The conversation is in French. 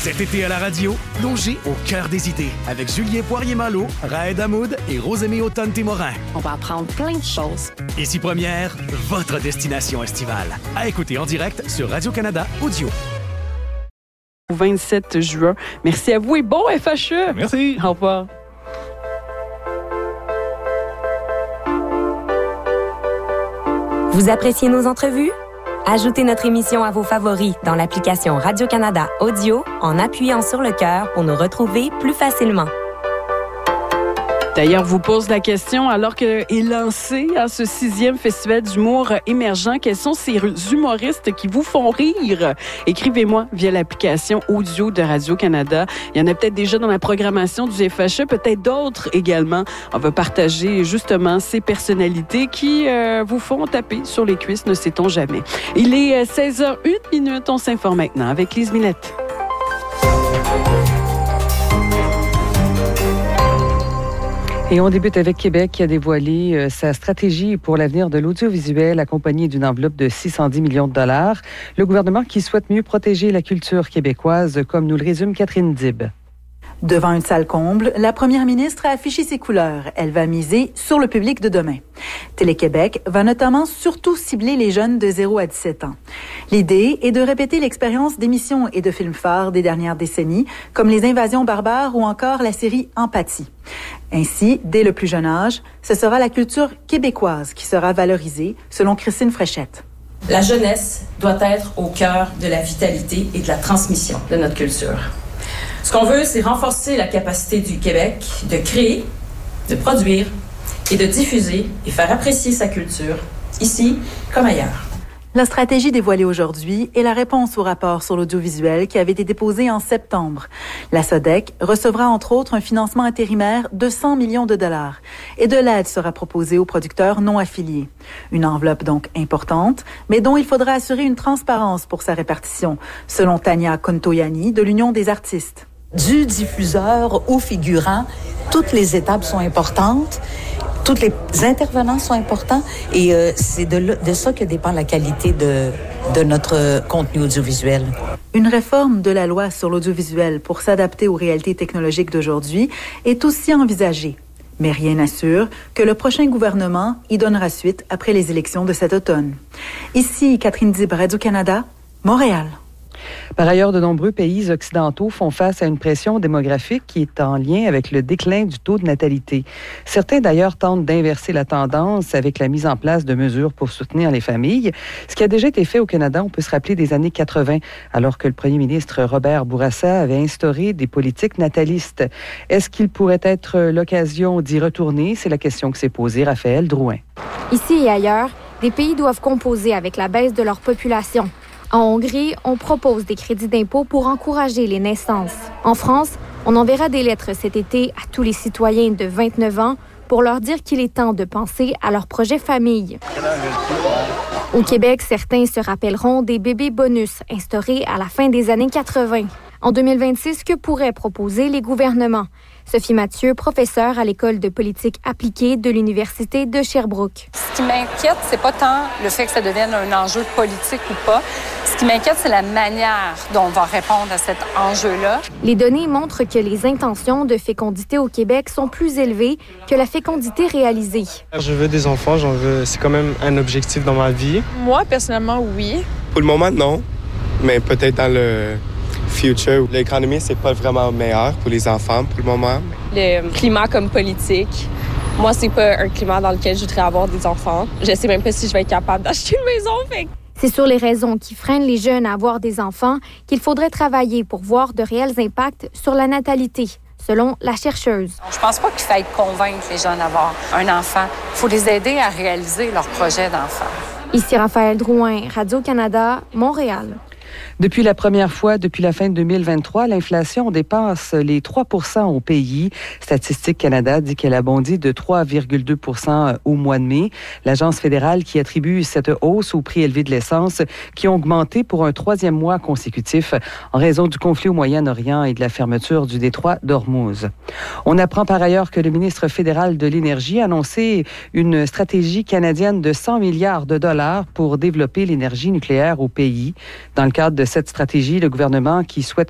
Cet été à la radio, plongez au cœur des idées avec Julien Poirier-Malo, Raed Hamoud et Rosemée Autonne-Témorin. On va apprendre plein de choses. Ici Première, votre destination estivale. À écouter en direct sur Radio-Canada Audio. 27 juin. Merci à vous et bon FHE. Merci. Au revoir. Vous appréciez nos entrevues? Ajoutez notre émission à vos favoris dans l'application Radio-Canada Audio en appuyant sur le cœur pour nous retrouver plus facilement. D'ailleurs, vous pose la question, alors qu'est lancé à ce 6e festival d'humour émergent, quels sont ces humoristes qui vous font rire? Écrivez-moi via l'application audio de Radio-Canada. Il y en a peut-être déjà dans la programmation du FHE, peut-être d'autres également. On va partager justement ces personnalités qui vous font taper sur les cuisses, ne sait-on jamais. Il est 16h01. On s'informe maintenant avec Lise Millette. Et on débute avec Québec qui a dévoilé sa stratégie pour l'avenir de l'audiovisuel accompagnée d'une enveloppe de 610 millions de dollars. Le gouvernement qui souhaite mieux protéger la culture québécoise, comme nous le résume Catherine Dib. Devant une salle comble, la première ministre a affiché ses couleurs. Elle va miser sur le public de demain. Télé-Québec va notamment surtout cibler les jeunes de 0 à 17 ans. L'idée est de répéter l'expérience d'émissions et de films phares des dernières décennies, comme Les Invasions barbares ou encore la série Empathie. Ainsi, dès le plus jeune âge, ce sera la culture québécoise qui sera valorisée, selon Christine Fréchette. La jeunesse doit être au cœur de la vitalité et de la transmission de notre culture. Ce qu'on veut, c'est renforcer la capacité du Québec de créer, de produire et de diffuser et faire apprécier sa culture, ici comme ailleurs. La stratégie dévoilée aujourd'hui est la réponse au rapport sur l'audiovisuel qui avait été déposé en septembre. La SODEC recevra entre autres un financement intérimaire de 100 millions de dollars et de l'aide sera proposée aux producteurs non affiliés. Une enveloppe donc importante, mais dont il faudra assurer une transparence pour sa répartition, selon Tania Contoyani de l'Union des artistes. Du diffuseur au figurant, toutes les étapes sont importantes. Tous les intervenants sont importants et c'est de ça que dépend la qualité de notre contenu audiovisuel. Une réforme de la loi sur l'audiovisuel pour s'adapter aux réalités technologiques d'aujourd'hui est aussi envisagée. Mais rien n'assure que le prochain gouvernement y donnera suite après les élections de cet automne. Ici, Catherine Dib, Radio-Canada, Montréal. Par ailleurs, de nombreux pays occidentaux font face à une pression démographique qui est en lien avec le déclin du taux de natalité. Certains, d'ailleurs, tentent d'inverser la tendance avec la mise en place de mesures pour soutenir les familles. Ce qui a déjà été fait au Canada, on peut se rappeler des années 80, alors que le premier ministre Robert Bourassa avait instauré des politiques natalistes. Est-ce qu'il pourrait être l'occasion d'y retourner? C'est la question que s'est posée Raphaël Drouin. Ici et ailleurs, des pays doivent composer avec la baisse de leur population. En Hongrie, on propose des crédits d'impôt pour encourager les naissances. En France, on enverra des lettres cet été à tous les citoyens de 29 ans pour leur dire qu'il est temps de penser à leur projet famille. Au Québec, certains se rappelleront des bébés bonus instaurés à la fin des années 80. En 2026, que pourraient proposer les gouvernements? Sophie Mathieu, professeure à l'École de politique appliquée de l'Université de Sherbrooke. Ce qui m'inquiète, c'est pas tant le fait que ça devienne un enjeu politique ou pas. Ce qui m'inquiète, c'est la manière dont on va répondre à cet enjeu-là. Les données montrent que les intentions de fécondité au Québec sont plus élevées que la fécondité réalisée. Je veux des enfants, c'est quand même un objectif dans ma vie. Moi, personnellement, oui. Pour le moment, non. Mais peut-être dans le future. L'économie, c'est pas vraiment meilleur pour les enfants pour le moment. Le climat comme politique. Moi, c'est pas un climat dans lequel je voudrais avoir des enfants. Je sais même pas si je vais être capable d'acheter une maison. C'est sur les raisons qui freinent les jeunes à avoir des enfants qu'il faudrait travailler pour voir de réels impacts sur la natalité, selon la chercheuse. Je pense pas qu'il faille convaincre les jeunes d'avoir un enfant. Il faut les aider à réaliser leur projet d'enfant. Ici Raphaël Drouin, Radio-Canada, Montréal. Depuis la première fois depuis la fin de 2023, l'inflation dépasse les 3 % au pays. Statistique Canada dit qu'elle a bondi de 3,2 % au mois de mai. L'agence fédérale qui attribue cette hausse au prix élevé de l'essence qui ont augmenté pour un troisième mois consécutif en raison du conflit au Moyen-Orient et de la fermeture du détroit d'Ormuz. On apprend par ailleurs que le ministre fédéral de l'Énergie a annoncé une stratégie canadienne de 100 milliards de dollars pour développer l'énergie nucléaire au pays. Dans le cadre de cette stratégie, le gouvernement qui souhaite